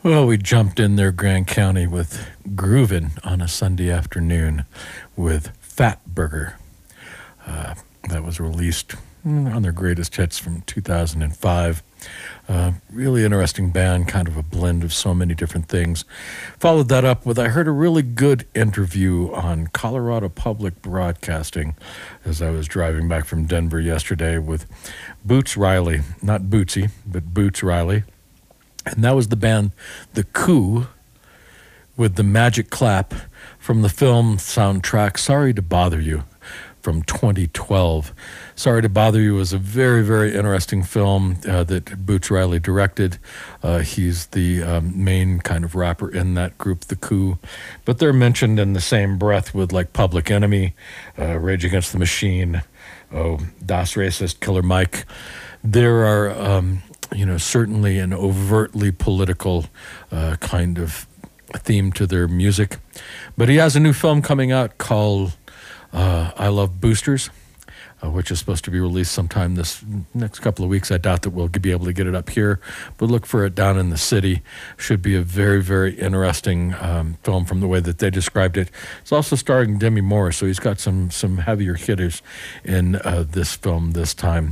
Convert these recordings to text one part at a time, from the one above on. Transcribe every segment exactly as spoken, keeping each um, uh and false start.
Well, we jumped in there, Grand County, with Groovin' on a Sunday afternoon with Fat Burger. Uh, that was released mm, on their greatest hits from two thousand five. Uh, really interesting band, kind of a blend of so many different things. Followed that up with, I heard a really good interview on Colorado Public Broadcasting as I was driving back from Denver yesterday with Boots Riley, not Bootsy, but Boots Riley. And that was the band The Coup with the Magic Clap from the film soundtrack Sorry to Bother You from twenty twelve. Sorry to Bother You was a very, very interesting film uh, that Boots Riley directed. Uh, he's the um, main kind of rapper in that group, The Coup. But they're mentioned in the same breath with like Public Enemy, uh, Rage Against the Machine, oh, Das Racist, Killer Mike. There are... Um, you know, certainly an overtly political uh, kind of theme to their music. But he has a new film coming out called uh, I Love Boosters, uh, which is supposed to be released sometime this next couple of weeks. I doubt that we'll be able to get it up here, but look for it down in the city. Should be a very, very interesting um, film from the way that they described it. It's also starring Demi Moore, so he's got some, some heavier hitters in uh, this film this time.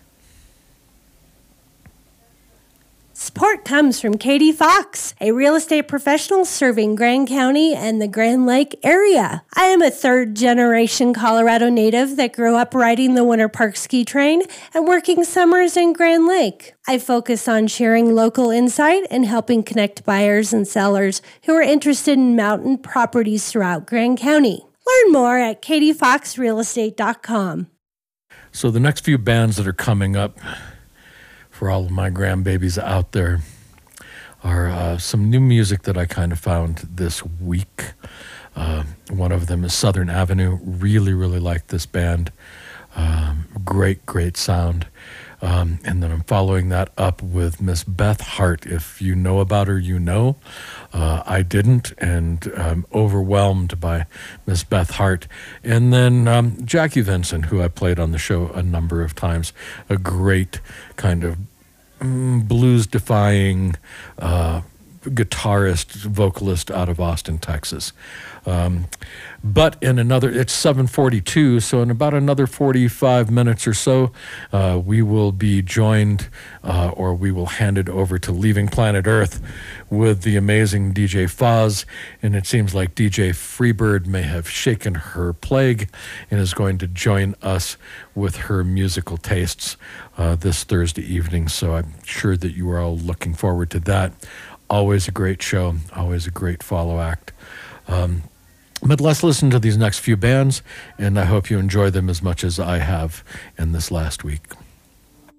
Support comes from Katie Fox, a real estate professional serving Grand County and the Grand Lake area. I am a third-generation Colorado native that grew up riding the Winter Park ski train and working summers in Grand Lake. I focus on sharing local insight and helping connect buyers and sellers who are interested in mountain properties throughout Grand County. Learn more at katie fox real estate dot com. So the next few bands that are coming up for all of my grandbabies out there are uh, some new music that I kind of found this week. Uh, one of them is Southern Avenue. Really, really like this band. Um, great, great sound. Um, and then I'm following that up with Miss Beth Hart. If you know about her, you know. Uh, I didn't, and I'm overwhelmed by Miss Beth Hart. And then um, Jackie Vinson, who I played on the show a number of times. A great kind of mm, blues-defying uh, guitarist, vocalist out of Austin, Texas. Um, but in another, it's seven forty-two, so in about another forty-five minutes or so, uh, we will be joined, uh, or we will hand it over to Leaving Planet Earth with the amazing D J Foz, and it seems like D J Freebird may have shaken her plague and is going to join us with her musical tastes uh, this Thursday evening, so I'm sure that you are all looking forward to that. Always a great show, always a great follow act. Um, But let's listen to these next few bands, and I hope you enjoy them as much as I have in this last week.